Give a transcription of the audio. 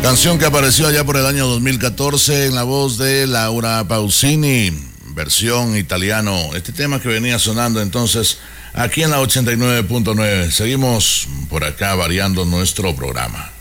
Canción que apareció allá por el año 2014 en la voz de Laura Pausini, versión italiano. Este tema que venía sonando entonces aquí en la 89.9. Seguimos por acá variando nuestro programa.